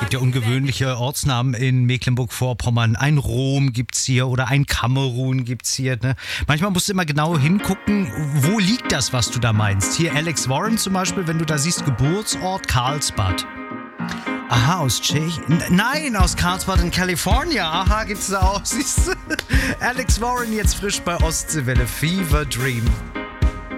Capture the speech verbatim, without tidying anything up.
gibt ja ungewöhnliche Ortsnamen in Mecklenburg-Vorpommern. Ein Rom gibt's hier oder ein Kamerun gibt's hier. Ne? Manchmal musst du immer genau hingucken, wo liegt das, was du da meinst. Hier Alex Warren zum Beispiel, wenn du da siehst, Geburtsort Karlsbad. Aha, aus Tschechien? Nein, aus Karlsbad in Kalifornien. Aha, gibt's da auch. Siehst du? Alex Warren jetzt frisch bei Ostseewelle. Fever Dream.